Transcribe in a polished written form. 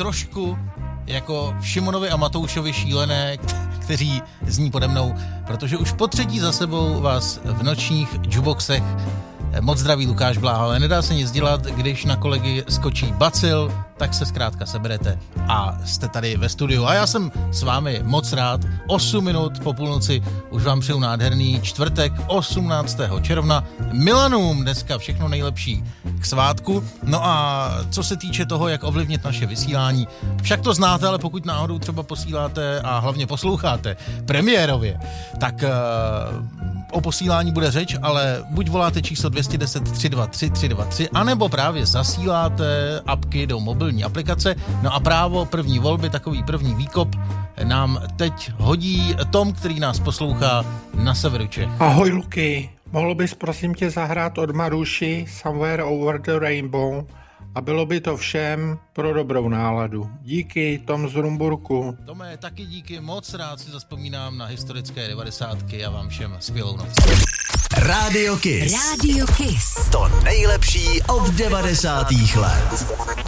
trošku jako Šimonovi a Matoušovi šílené, kteří zní pode mnou, protože už po třetí za sebou vás v nočních jukeboxech moc zdraví Lukáš Bláha, ale nedá se nic dělat, když na kolegy skočí bacil, tak se zkrátka seberete a jste tady ve studiu. A já jsem s vámi moc rád. 8 minut po půlnoci už vám přeju nádherný čtvrtek 18. června. Milanům dneska všechno nejlepší k svátku. No a co se týče toho, jak ovlivnit naše vysílání, však to znáte, ale pokud náhodou třeba posíláte a hlavně posloucháte premiérově, tak o posílání bude řeč, ale buď voláte číslo 210 323 323, anebo právě zasíláte apky do mobilní aplikace. No a právo první volby, takový první výkop nám teď hodí Tom, který nás poslouchá na severu Čech. Ahoj Luky, mohl bys prosím tě zahrát od Maruši Somewhere Over the Rainbow a bylo by to všem pro dobrou náladu. Díky, Tom z Rumburku. Tome, taky díky, moc rád si zazpomínám na historické 90. a vám všem skvělou noc. Radio Kiss. To nejlepší od 90. let.